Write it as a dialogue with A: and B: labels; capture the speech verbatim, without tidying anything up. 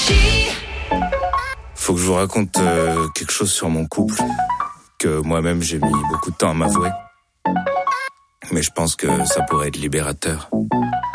A: Faut que je vous raconte euh, quelque chose sur mon couple, que moi-même j'ai mis beaucoup de temps à m'avouer. Mais je pense que ça pourrait être libérateur.